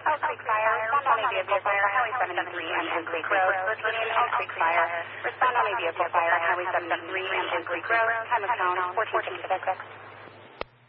Elk Creek Fire, respond only vehicle fire, Highway 73 and Blue Creek Road. Repeating, Elk Creek Fire, respond only vehicle fire, Highway 73 and Blue Creek Road. Time of tone, 1456.